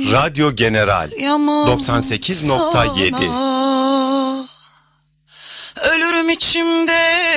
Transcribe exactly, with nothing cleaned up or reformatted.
Radyo General Kıyamam doksan sekiz nokta yedi. sana. Ölürüm içimde